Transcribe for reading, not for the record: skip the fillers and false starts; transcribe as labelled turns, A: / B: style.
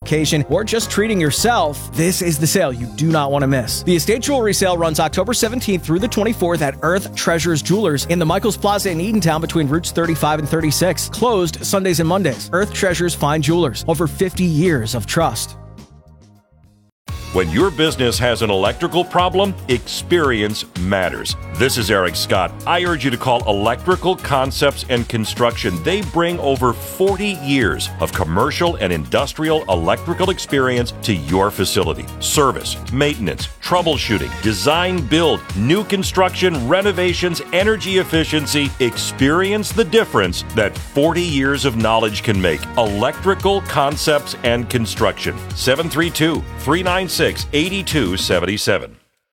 A: occasion, or just treating yourself, this is the sale you do not want to miss. The estate jewelry sale runs October 17th through the 24th at Earth Treasures Jewelers in the Michaels Plaza in Eatontown between routes 35 and 36. Closed Sundays and Mondays. Earth Treasures Fine Jewelers. Over 50 years of trust.
B: When your business has an electrical problem, experience matters. This is Eric Scott. I urge you to call Electrical Concepts and Construction. They bring over 40 years of commercial and industrial electrical experience to your facility. Service, maintenance, troubleshooting, design, build, new construction, renovations, energy efficiency. Experience the difference that 40 years of knowledge can make. Electrical Concepts and Construction. 732-396-8277.